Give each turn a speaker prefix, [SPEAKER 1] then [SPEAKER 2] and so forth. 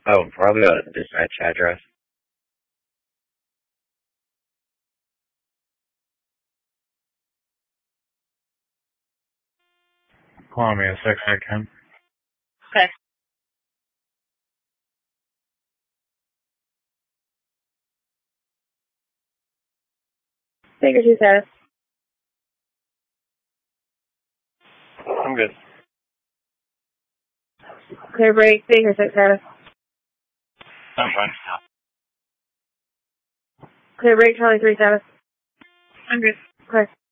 [SPEAKER 1] Oh, probably a dispatch address. Columbia 6 again.
[SPEAKER 2] Okay. Baker 2 status.
[SPEAKER 1] I'm good.
[SPEAKER 2] Clear break, Baker 6 status.
[SPEAKER 1] I'm fine.
[SPEAKER 2] Clear break, Charlie 3 status.
[SPEAKER 3] I'm good.
[SPEAKER 2] Okay.